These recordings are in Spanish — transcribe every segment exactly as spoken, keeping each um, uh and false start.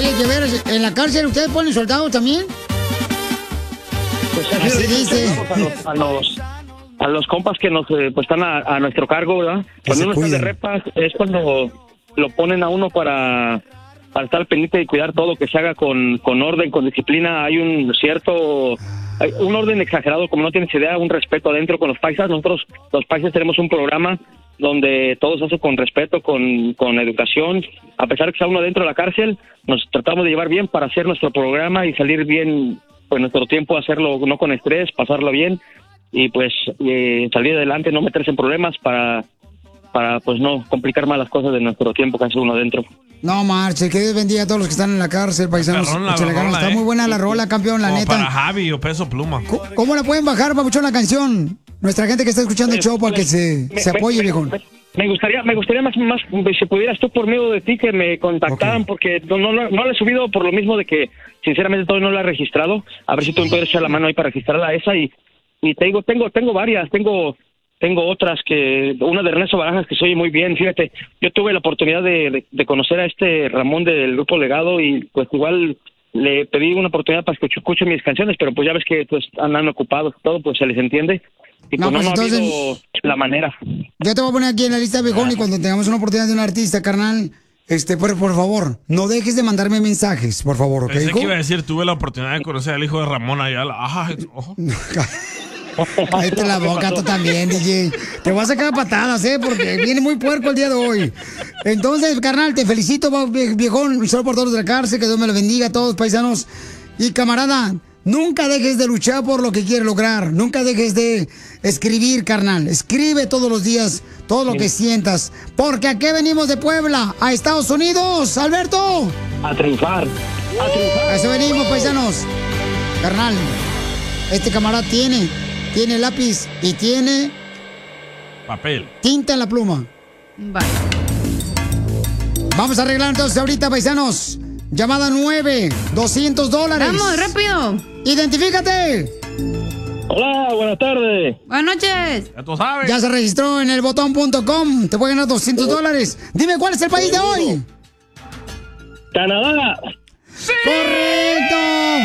Oye, de veras, ¿en la cárcel ustedes ponen soldados también? Pues así, así dice. A los, a, los, a los compas que nos eh, pues están a, a nuestro cargo, ¿verdad? Cuando uno está de repas es cuando lo ponen a uno para, para estar pendiente y cuidar todo, que se haga con, con orden, con disciplina. Hay un cierto... Hay un orden exagerado, como no tienes idea, un respeto adentro con los paisas. Nosotros, los paisas, tenemos un programa donde todo se hace con respeto, con, con educación. A pesar de que está uno dentro de la cárcel, nos tratamos de llevar bien para hacer nuestro programa y salir bien, pues nuestro tiempo, hacerlo no con estrés, pasarlo bien y pues eh, salir adelante, no meterse en problemas para, para pues no complicar más las cosas de nuestro tiempo que hace uno dentro. No marche, que Dios bendiga a todos los que están en la cárcel, paisanos. Perrón, la Échale ganas. rola, Está eh. muy buena la rola, campeón, la Como neta. para Javi o Peso Pluma. ¿Cómo, cómo la pueden bajar, papuchón, la canción? Nuestra gente que está escuchando el show para que se, Me- se apoye, me- viejo. Me, me gustaría, me gustaría más, más si pudieras tú por medio de ti que me contactaran, okay. Porque no, no, no la he subido por lo mismo de que sinceramente todavía no la he registrado. A ver si tú me puedes echar la mano ahí para registrarla esa y, y te digo, tengo, tengo varias, tengo, tengo otras que, una de Ernesto Barajas que se oye muy bien. Fíjate, yo tuve la oportunidad de, de, de conocer a este Ramón del Grupo Legado y pues igual le pedí una oportunidad para que escuche mis canciones, pero pues ya ves que pues andan ocupados todo, pues se les entiende. Y No, pues no, pues no ha entonces- habido la manera. Yo te voy a poner aquí en la lista, viejón, y cuando tengamos una oportunidad de un artista, carnal, este, por, por favor, no dejes de mandarme mensajes, por favor, ¿ok? Pensé hijo? que iba a decir, tuve la oportunidad de conocer al hijo de Ramón Ayala. Ay, ojo. Cállate la boca tú también, D J. Te voy a sacar a patadas, ¿eh? Porque viene muy puerco el día de hoy. Entonces, carnal, te felicito, vie- viejón. Y solo por todos los de la cárcel, que Dios me lo bendiga a todos, paisanos. Y camarada, nunca dejes de luchar por lo que quieres lograr. Nunca dejes de escribir, carnal. Escribe todos los días todo lo que sientas. Porque aquí venimos de Puebla, a Estados Unidos, Alberto. A triunfar. A triunfar. A eso venimos, paisanos. Carnal, este camarada tiene, tiene lápiz y tiene Papel. tinta en la pluma. Vale. Vamos a arreglar entonces ahorita, paisanos. Llamada nueve, doscientos dólares. Vamos, rápido. Identifícate. Hola, buenas tardes. Buenas noches. Ya tú sabes. Ya se registró en el botón punto com. Te puede ganar doscientos dólares. Dime cuál es el país de hoy. Canadá. ¡Correcto!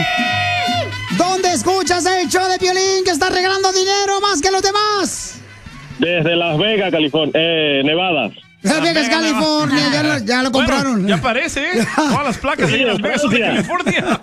¿Dónde escuchas el show de Piolín que está regalando dinero más que los demás? Desde Las Vegas, California, eh, Nevada. Las Vegas, California, ya lo, ya lo compraron. Bueno, ya aparece, ¿eh? Todas las placas de Las Vegas son de California.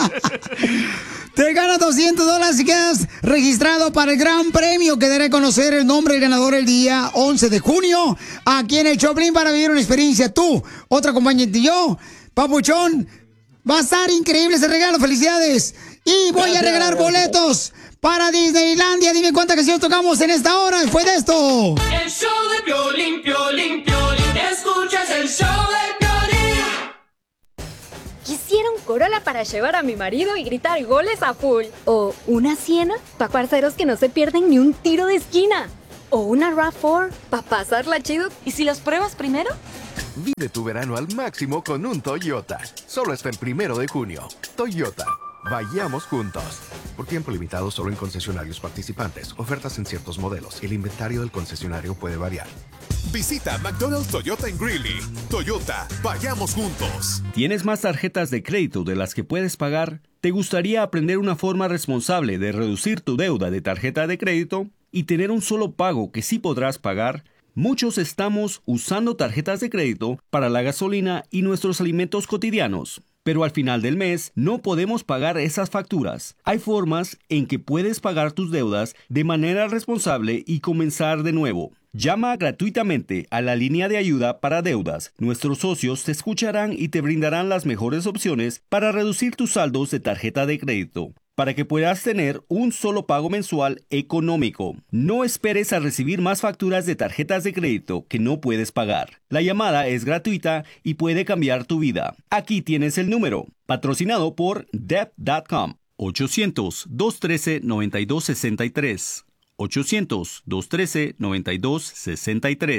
Te ganas doscientos dólares si quedas registrado para el gran premio que daré a conocer el nombre del ganador el día once de junio aquí en el Choplin para vivir una experiencia. Tú, otra compañera y yo, Papuchón, va a estar increíble ese regalo. ¡Felicidades! Y voy a regalar boletos para Disneylandia. Dime cuántas canciones tocamos en esta hora después de esto. El show de Piolín, Piolín, Piolín. Escuchas el show de Piolín. Quisiera un Corolla para llevar a mi marido y gritar goles a full. O una Siena para parceros que no se pierden ni un tiro de esquina. O una RAV cuatro para pasarla chido. ¿Y si los pruebas primero? Vive tu verano al máximo con un Toyota. Solo hasta el primero de junio. Toyota. Vayamos juntos. Por tiempo limitado solo en concesionarios participantes. Ofertas en ciertos modelos. El inventario del concesionario puede variar. Visita McDonald's Toyota en Greeley. Toyota, vayamos juntos. ¿Tienes más tarjetas de crédito de las que puedes pagar? ¿Te gustaría aprender una forma responsable de reducir tu deuda de tarjeta de crédito y tener un solo pago que sí podrás pagar? Muchos estamos usando tarjetas de crédito para la gasolina y nuestros alimentos cotidianos. Pero al final del mes no podemos pagar esas facturas. Hay formas en que puedes pagar tus deudas de manera responsable y comenzar de nuevo. Llama gratuitamente a la línea de ayuda para deudas. Nuestros socios te escucharán y te brindarán las mejores opciones para reducir tus saldos de tarjeta de crédito, para que puedas tener un solo pago mensual económico. No esperes a recibir más facturas de tarjetas de crédito que no puedes pagar. La llamada es gratuita y puede cambiar tu vida. Aquí tienes el número, patrocinado por debt punto com. ochocientos, dos uno tres, nueve dos seis tres. ochocientos, dos uno tres, nueve dos seis tres.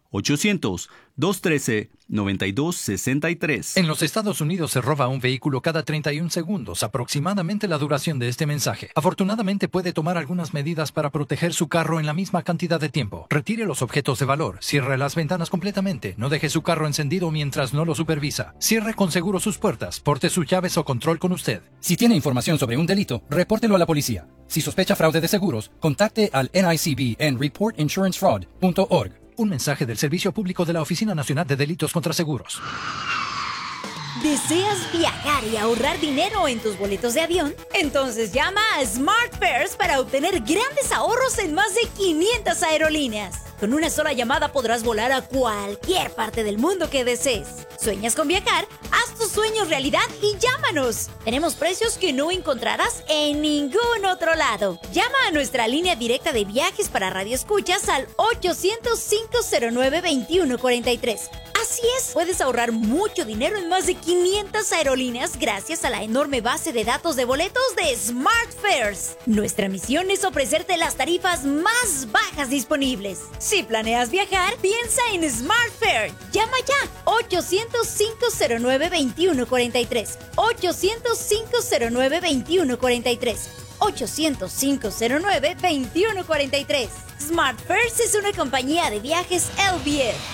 ochocientos, dos uno tres, nueve dos seis tres. En los Estados Unidos se roba un vehículo cada treinta y un segundos, aproximadamente la duración de este mensaje. Afortunadamente puede tomar algunas medidas para proteger su carro en la misma cantidad de tiempo. Retire los objetos de valor, cierre las ventanas completamente, no deje su carro encendido mientras no lo supervisa. Cierre con seguro sus puertas, porte sus llaves o control con usted. Si tiene información sobre un delito, repórtelo a la policía. Si sospecha fraude de seguros, contacte al N I C B en report insurance fraud punto org. Un mensaje del Servicio Público de la Oficina Nacional de Delitos contra Seguros. ¿Deseas viajar y ahorrar dinero en tus boletos de avión? Entonces llama a SmartFares para obtener grandes ahorros en más de quinientas aerolíneas. Con una sola llamada podrás volar a cualquier parte del mundo que desees. ¿Sueñas con viajar? Haz tus sueños realidad y llámanos. Tenemos precios que no encontrarás en ningún otro lado. Llama a nuestra línea directa de viajes para radioescuchas al ochocientos, cinco cero nueve, veintiuno cuarenta y tres. Así es, puedes ahorrar mucho dinero en más de quinientas aerolíneas gracias a la enorme base de datos de boletos de SmartFares. Nuestra misión es ofrecerte las tarifas más bajas disponibles. Si planeas viajar, piensa en SmartFare. Llama ya, ochocientos, cinco cero nueve, veintiuno cuarenta y tres. ochocientos, cinco cero nueve, veintiuno cuarenta y tres. ochocientos, cinco cero nueve, veintiuno cuarenta y tres. SmartFares es una compañía de viajes L V F.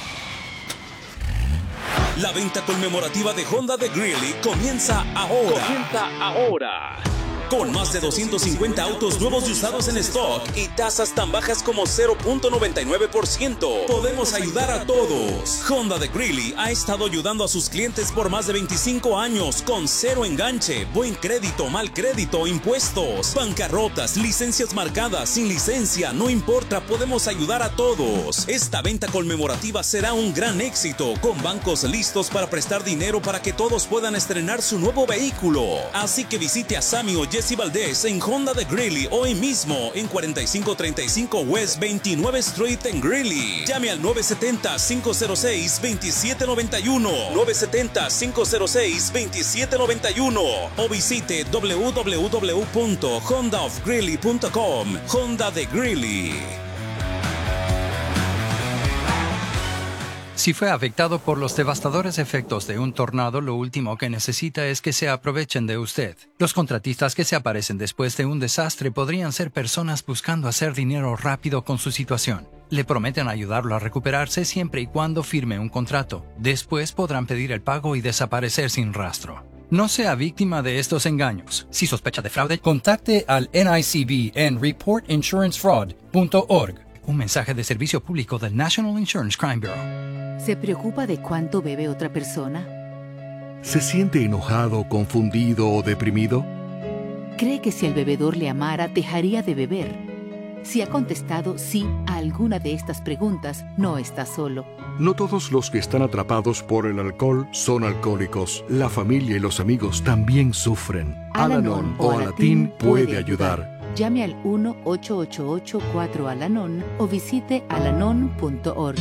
La venta conmemorativa de Honda de Greeley comienza ahora. Comienza ahora. Con más de doscientos cincuenta autos nuevos y usados en stock y tasas tan bajas como cero punto noventa y nueve por ciento. Podemos ayudar a todos. Honda de Greeley ha estado ayudando a sus clientes por más de veinticinco años con cero enganche, buen crédito, mal crédito, impuestos, bancarrotas, licencias marcadas, sin licencia, no importa, podemos ayudar a todos. Esta venta conmemorativa será un gran éxito con bancos listos para prestar dinero para que todos puedan estrenar su nuevo vehículo. Así que visite a Sammy o Jesse Valdez en Honda de Greeley hoy mismo en cuarenta y cinco treinta y cinco West veintinueve Street en Greeley. Llame al nueve siete cero, cinco cero seis, dos siete nueve uno, nueve siete cero, cinco cero seis, dos siete nueve uno o visite w w w punto honda of greeley punto com. Honda de Greeley. Si fue afectado por los devastadores efectos de un tornado, lo último que necesita es que se aprovechen de usted. Los contratistas que se aparecen después de un desastre podrían ser personas buscando hacer dinero rápido con su situación. Le prometen ayudarlo a recuperarse siempre y cuando firme un contrato. Después podrán pedir el pago y desaparecer sin rastro. No sea víctima de estos engaños. Si sospecha de fraude, contacte al N I C B en report insurance fraud punto org. Un mensaje de servicio público del National Insurance Crime Bureau. ¿Se preocupa de cuánto bebe otra persona? ¿Se siente enojado, confundido o deprimido? ¿Cree que si el bebedor le amara, dejaría de beber? Si ha contestado sí a alguna de estas preguntas, no está solo. No todos los que están atrapados por el alcohol son alcohólicos. La familia y los amigos también sufren. Al-Anon o Alatín puede ayudar. Llame al uno ocho ocho ocho cuatro Al-Anon o visite alanon punto org.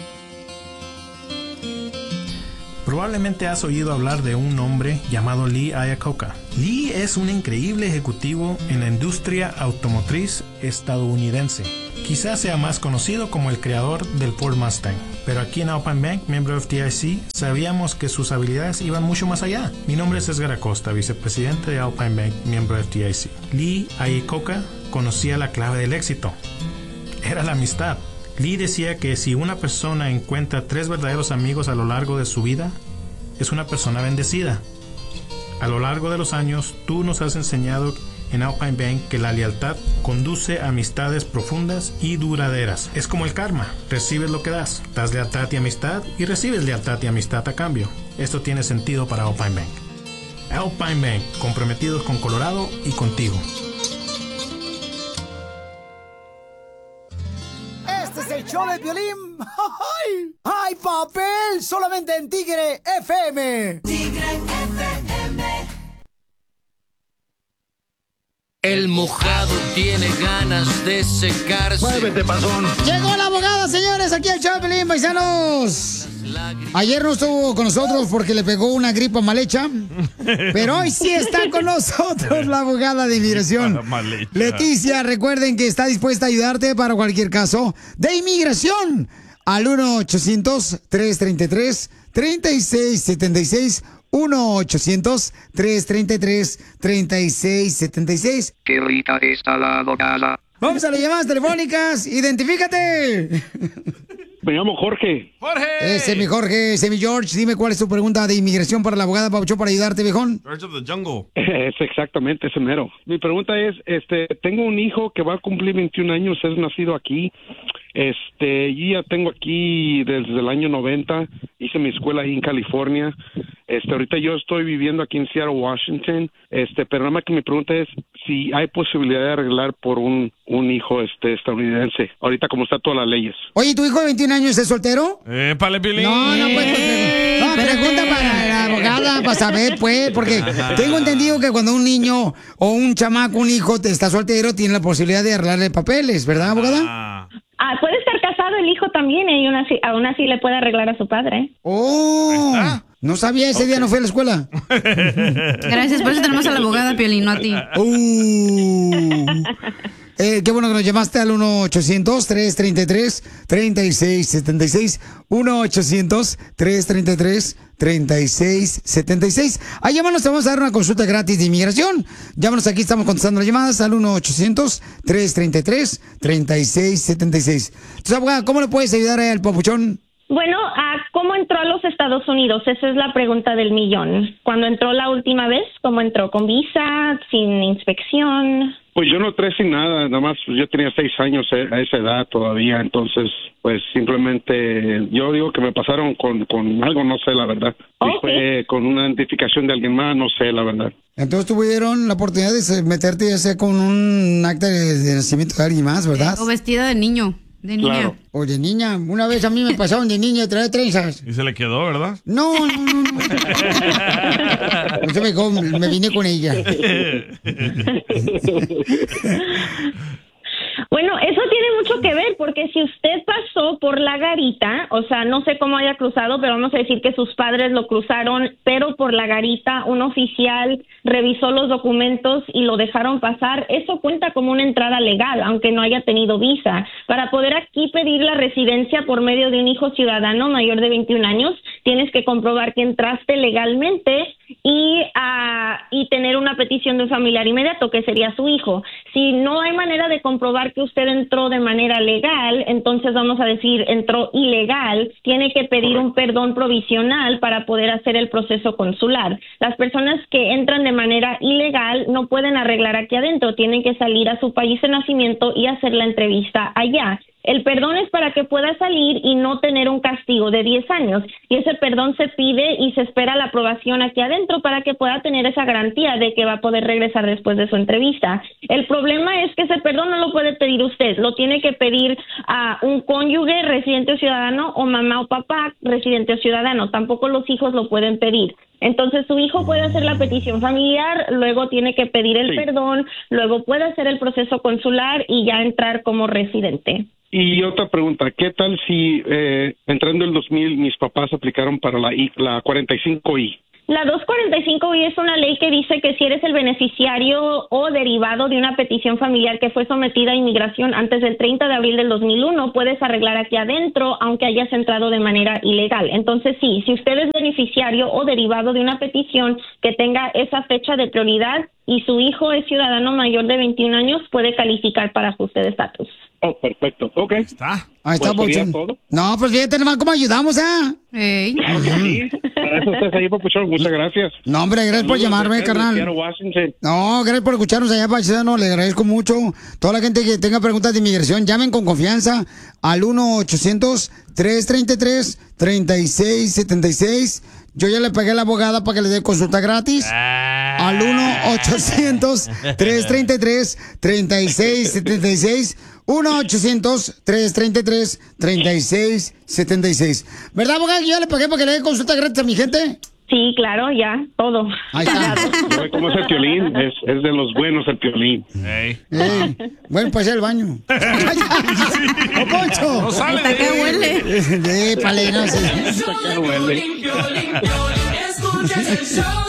Probablemente has oído hablar de un hombre llamado Lee Iacocca. Lee es un increíble ejecutivo en la industria automotriz estadounidense. Quizás sea más conocido como el creador del Ford Mustang. Pero aquí en Alpine Bank, miembro de F D I C, sabíamos que sus habilidades iban mucho más allá. Mi nombre es Edgar Acosta, vicepresidente de Alpine Bank, miembro de F D I C. Lee Iacocca conocía la clave del éxito. Era la amistad. Lee decía que si una persona encuentra tres verdaderos amigos a lo largo de su vida, es una persona bendecida. A lo largo de los años, tú nos has enseñado en Alpine Bank que la lealtad conduce a amistades profundas y duraderas. Es como el karma, recibes lo que das. Das lealtad y amistad y recibes lealtad y amistad a cambio. Esto tiene sentido para Alpine Bank. Alpine Bank, comprometidos con Colorado y contigo. Este es el show de Piolín. ¡Ay! ¡Ay, papel! Solamente en Tigre F M. Tigre F M. El mojado tiene ganas de secarse. Muévete, pasón. Llegó la abogada, señores, aquí al show de Piolín, paisanos. Ayer no estuvo con nosotros porque le pegó una gripa mal hecha, pero hoy sí está con nosotros la abogada de inmigración. Leticia, recuerden que está dispuesta a ayudarte para cualquier caso de inmigración. al uno ochocientos, tres treinta y tres, treinta y seis setenta y seis. uno ochocientos, tres treinta y tres, treinta y seis setenta y seis. Qué rica está la abogada. Vamos a las llamadas telefónicas. ¡Identifícate! Me llamo Jorge. ¡Jorge! Ese es mi Jorge, ese es mi George. Dime cuál es tu pregunta de inmigración para la abogada Pabuchón para ayudarte, viejón. George of the Jungle. Es exactamente ese mero. Mi pregunta es, este, tengo un hijo que va a cumplir veintiún años, es nacido aquí. Este, yo ya tengo aquí desde el año noventa, hice mi escuela ahí en California. Este, ahorita yo estoy viviendo aquí en Seattle, Washington. Este, pero nada más que mi pregunta es si hay posibilidad de arreglar por un, un hijo este estadounidense. Ahorita como está todas las leyes. Oye, ¿tu hijo de veintiún años es soltero? Eh, pale, Pilín. No, no, pues, pues, no, pregunta para la abogada, para saber, pues, porque tengo entendido que cuando un niño o un chamaco, un hijo te está soltero, tiene la posibilidad de arreglarle papeles, ¿verdad, abogada? Ah. Ah, puede estar casado el hijo también y aún así, aún así le puede arreglar a su padre. ¡Oh! No sabía, ese okay. día no fui a la escuela. Gracias, por eso tenemos a la abogada, Piolín, no a ti. Uh. Eh, qué bueno que nos llamaste al uno ochocientos, tres treinta y tres, treinta y seis setenta y seis. uno ochocientos, tres treinta y tres, treinta y seis setenta y seis. Ahí llámanos, te vamos a dar una consulta gratis de inmigración. Llámanos aquí, estamos contestando las llamadas al uno ochocientos, tres treinta y tres, treinta y seis setenta y seis. Entonces, abogada, ¿cómo le puedes ayudar al papuchón? Bueno, ¿cómo entró a los Estados Unidos? Esa es la pregunta del millón. Cuando entró la última vez, ¿cómo entró? ¿Con visa? ¿Sin inspección? Pues yo no entré sin nada, nada más pues yo tenía seis años a esa edad todavía, entonces pues simplemente yo digo que me pasaron con, con algo, no sé la verdad. Okay. Si fue con una identificación de alguien más, no sé la verdad. Entonces tuvieron la oportunidad de meterte ya sea con un acta de, de nacimiento de alguien más, ¿verdad? O vestida de niño. De niña. Claro. O de niña. Una vez a mí me pasaron de niña, trae trenzas. Y se le quedó, ¿verdad? No, no, no. no. Entonces me, me vine con ella. Bueno, eso tiene mucho que ver, porque si usted pasó por la garita, o sea, no sé cómo haya cruzado, pero vamos a decir que sus padres lo cruzaron, pero por la garita un oficial revisó los documentos y lo dejaron pasar, eso cuenta como una entrada legal, aunque no haya tenido visa. Para poder aquí pedir la residencia por medio de un hijo ciudadano mayor de veintiún años, tienes que comprobar que entraste legalmente y, uh, y tener una petición de un familiar inmediato, que sería su hijo. Si no hay manera de comprobar que usted entró de manera legal, entonces vamos a decir entró ilegal, tiene que pedir un perdón provisional para poder hacer el proceso consular. Las personas que entran de manera ilegal no pueden arreglar aquí adentro, tienen que salir a su país de nacimiento y hacer la entrevista allá. El perdón es para que pueda salir y no tener un castigo de diez años. Y ese perdón se pide y se espera la aprobación aquí adentro para que pueda tener esa garantía de que va a poder regresar después de su entrevista. El problema es que ese perdón no lo puede pedir usted. Lo tiene que pedir a un cónyuge residente o ciudadano o mamá o papá residente o ciudadano. Tampoco los hijos lo pueden pedir. Entonces su hijo puede hacer la petición familiar, luego tiene que pedir el sí. perdón, luego puede hacer el proceso consular y ya entrar como residente. Y otra pregunta, ¿qué tal si eh, entrando el dos mil mis papás aplicaron para la, I, la cuarenta y cinco I? La doscientos cuarenta y cinco I es una ley que dice que si eres el beneficiario o derivado de una petición familiar que fue sometida a inmigración antes del treinta de abril del dos mil uno, puedes arreglar aquí adentro aunque hayas entrado de manera ilegal. Entonces sí, si usted es beneficiario o derivado de una petición que tenga esa fecha de prioridad y su hijo es ciudadano mayor de veintiún años, puede calificar para ajuste de estatus. Oh, perfecto. Ok. Está. Ahí está, pues Papuchón. No, pues fíjate nomás cómo ayudamos, ¿ah? ¿eh? Claro que sí. Para eso estás ahí, Papuchón. Muchas gracias. No, hombre, gracias Saludos por llamarme, carnal. No, gracias por escucharnos allá, paisano. Le agradezco mucho. Toda la gente que tenga preguntas de inmigración, llamen con confianza al uno ochocientos, tres treinta y tres, treinta y seis setenta y seis. Yo ya le pagué a la abogada para que le dé consulta gratis. Ah. Al uno ochocientos, tres treinta y tres, treinta y seis setenta y seis. uno ochocientos, tres treinta y tres, treinta y seis setenta y seis. ¿Verdad, abogada, que yo le pagué para que le dé consulta gratis a mi gente? Sí, claro, ya, todo. Ahí está. ¿Cómo es el Piolín? Es, es de los buenos el Piolín. Hey. Hey. Bueno, pues el baño. ¡Oh, Poncho! No sale de qué huele. De pale, no sé. ¿Hasta qué huele? Escuchas el show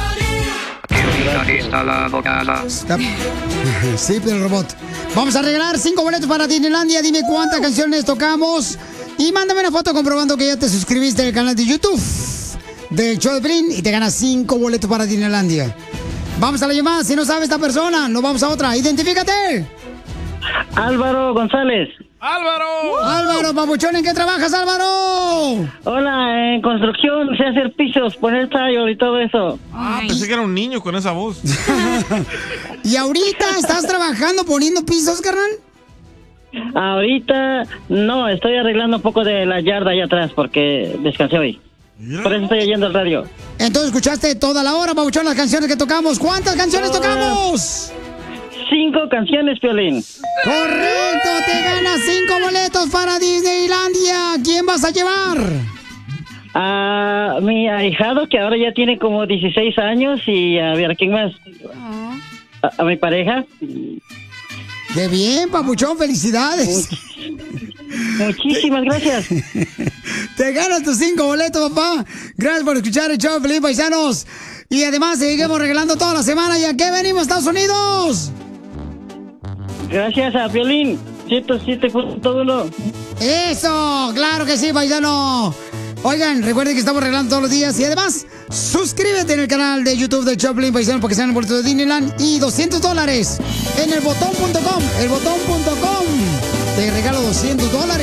de Piolín. Está la abogada. Está... Sí, pero el robot. Vamos a regalar cinco boletos para Disneylandia. Dime cuántas canciones tocamos Y mándame una foto comprobando que ya te suscribiste al canal de YouTube del show de Piolín y te ganas cinco boletos para Disneylandia. Vamos a la llamada. Si no sabe esta persona, nos vamos a otra. ¡Identifícate! Álvaro González. ¡Álvaro! Álvaro, papuchón, ¿en qué trabajas, Álvaro? Hola, en construcción, sé hacer pisos, poner tallo y todo eso. Ah, pensé que era un niño con esa voz. ¿Y ahorita estás trabajando poniendo pisos, carnal? Ahorita no, estoy arreglando un poco de la yarda allá atrás porque descansé hoy. Por eso estoy oyendo el radio. Entonces, ¿escuchaste toda la hora, papuchón, las canciones que tocamos? ¿Cuántas canciones tocamos? Cinco canciones, Piolín. Correcto, te ganas cinco boletos para Disneylandia. ¿Quién vas a llevar? A mi ahijado, que ahora ya tiene como dieciséis años, y a ver, ¿quién más? A, a mi pareja. ¡Qué bien, papuchón! ¡Felicidades! Muchísimas gracias. Te ganas tus cinco boletos, papá. Gracias por escuchar el show de Piolín, paisanos. Y además seguimos regalando toda la semana. ¿Y a qué venimos, Estados Unidos? Gracias a Piolín, ciento siete punto uno. ¡Eso! ¡Claro que sí, paisano! Oigan, recuerden que estamos regalando todos los días. Y además, suscríbete en el canal de YouTube de Choplin, paisano, porque sean el boleto de Disneyland. Y doscientos dólares en el botón punto com. El botón punto com. Te regalo doscientos dólares.